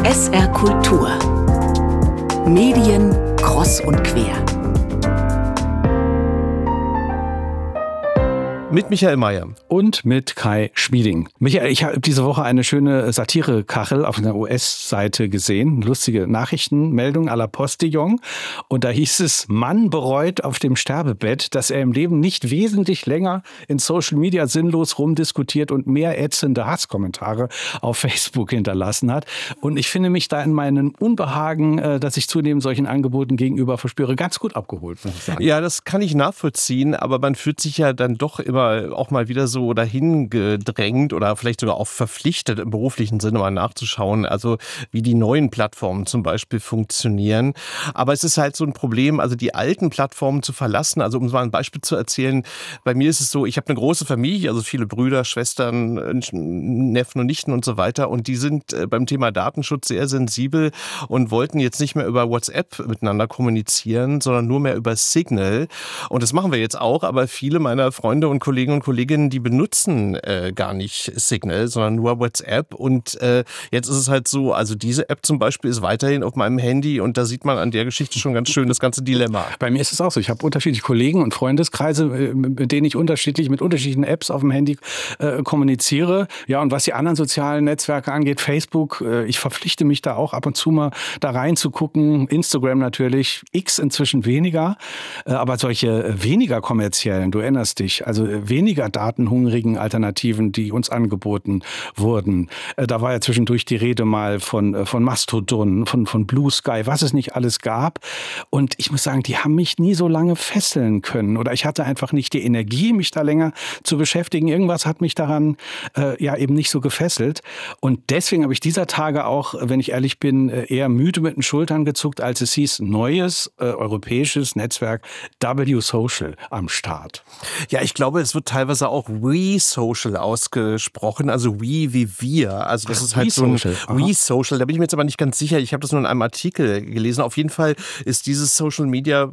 SR Kultur. Medien kreuz und quer. Mit Michael Mayer. Und mit Kai Schmieding. Michael, ich habe diese Woche eine schöne Satirekachel auf einer US-Seite gesehen. Lustige Nachrichtenmeldung à la Postillon. Und da hieß es, Mann bereut auf dem Sterbebett, dass er im Leben nicht wesentlich länger in Social Media sinnlos rumdiskutiert und mehr ätzende Hasskommentare auf Facebook hinterlassen hat. Und ich finde mich da in meinem Unbehagen, das ich zunehmend solchen Angeboten gegenüber verspüre, ganz gut abgeholt, muss ich sagen. Ja, das kann ich nachvollziehen, aber man fühlt sich ja dann doch immer auch mal wieder so dahin gedrängt oder vielleicht sogar auch verpflichtet, im beruflichen Sinne mal nachzuschauen, also wie die neuen Plattformen zum Beispiel funktionieren. Aber es ist halt so ein Problem, also die alten Plattformen zu verlassen. Also um mal ein Beispiel zu erzählen, bei mir ist es so, ich habe eine große Familie, also viele Brüder, Schwestern, Neffen und Nichten und so weiter, und die sind beim Thema Datenschutz sehr sensibel und wollten jetzt nicht mehr über WhatsApp miteinander kommunizieren, sondern nur mehr über Signal. Und das machen wir jetzt auch, aber viele meiner Freunde und Kollegen und Kolleginnen, die benutzen gar nicht Signal, sondern nur WhatsApp. Und jetzt ist es halt so, also diese App zum Beispiel ist weiterhin auf meinem Handy, und da sieht man an der Geschichte schon ganz schön das ganze Dilemma. Bei mir ist es auch so. Ich habe unterschiedliche Kollegen und Freundeskreise, mit denen ich mit unterschiedlichen Apps auf dem Handy kommuniziere. Ja, und was die anderen sozialen Netzwerke angeht, Facebook, ich verpflichte mich da auch ab und zu mal da reinzugucken. Instagram natürlich, X inzwischen weniger. Aber solche weniger kommerziellen, du erinnerst dich, also weniger datenhungrigen Alternativen, die uns angeboten wurden. Da war ja zwischendurch die Rede mal von Mastodon, von Blue Sky, was es nicht alles gab. Und ich muss sagen, die haben mich nie so lange fesseln können. Oder ich hatte einfach nicht die Energie, mich da länger zu beschäftigen. Irgendwas hat mich daran eben nicht so gefesselt. Und deswegen habe ich dieser Tage auch, wenn ich ehrlich bin, eher müde mit den Schultern gezuckt, als es hieß, neues europäisches Netzwerk W-Social am Start. Ja, ich glaube, es wird teilweise auch We-Social ausgesprochen, also We wie wir. Also das ist halt so ein We-Social. Da bin ich mir jetzt aber nicht ganz sicher. Ich habe das nur in einem Artikel gelesen. Auf jeden Fall ist diese Social Media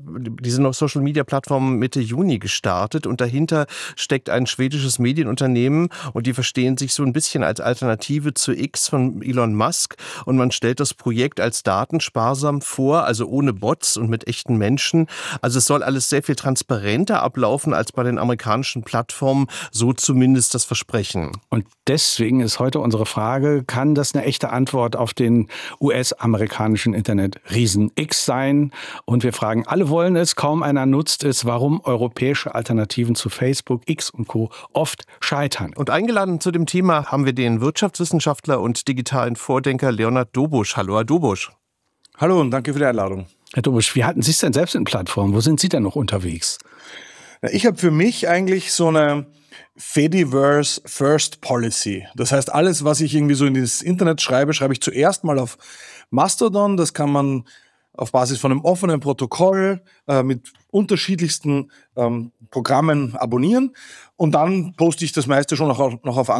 Plattform Mitte Juni gestartet, und dahinter steckt ein schwedisches Medienunternehmen, und die verstehen sich so ein bisschen als Alternative zu X von Elon Musk, und man stellt das Projekt als datensparsam vor, also ohne Bots und mit echten Menschen. Also es soll alles sehr viel transparenter ablaufen als bei den amerikanischen Plattformen, so zumindest das Versprechen. Und deswegen ist heute unsere Frage, kann das eine echte Antwort auf den US-amerikanischen Internet-Riesen X sein? Und wir fragen, alle wollen es, kaum einer nutzt es, warum europäische Alternativen zu Facebook, X und Co. oft scheitern. Und eingeladen zu dem Thema haben wir den Wirtschaftswissenschaftler und digitalen Vordenker Leonhard Dobusch. Hallo, Herr Dobusch. Hallo und danke für die Einladung. Herr Dobusch, wie halten Sie es denn selbst in Plattformen? Wo sind Sie denn noch unterwegs? Ich habe für mich eigentlich so eine Fediverse First Policy. Das heißt, alles, was ich irgendwie so in das Internet schreibe, schreibe ich zuerst mal auf Mastodon. Das kann man auf Basis von einem offenen Protokoll mit unterschiedlichsten Programmen abonnieren. Und dann poste ich das meiste schon noch auf